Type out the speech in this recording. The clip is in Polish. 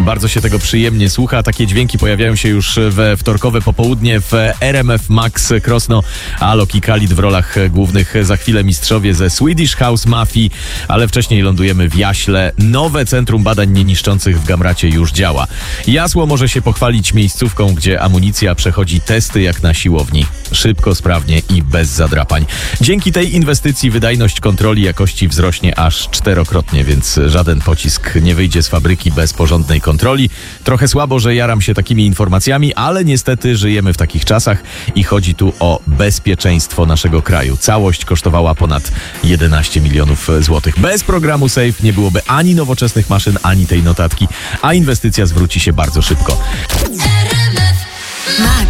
Bardzo się tego przyjemnie słucha. Takie dźwięki pojawiają się już we wtorkowe popołudnie w RMF Max. Krosno, Alok i Khalid w rolach głównych. Za chwilę mistrzowie ze Swedish House Mafii, ale wcześniej lądujemy w Jaśle. Nowe Centrum Badań Nieniszczących w Gamracie już działa. Jasło może się pochwalić miejscówką, gdzie amunicja przechodzi testy jak na siłowni. Szybko, sprawnie i bez zadrapań. Dzięki tej inwestycji wydajność kontroli jakości wzrośnie aż 4-krotnie, więc żaden pocisk nie wyjdzie z fabryki bez porządnej kontroli. Trochę słabo, że jaram się takimi informacjami, ale niestety żyjemy w takich czasach i chodzi tu o bezpieczeństwo naszego kraju. Całość kosztowała ponad 11 milionów złotych. Bez programu SAFE nie byłoby ani nowoczesnych maszyn, ani tej notatki, a inwestycja zwróci się bardzo szybko. Max.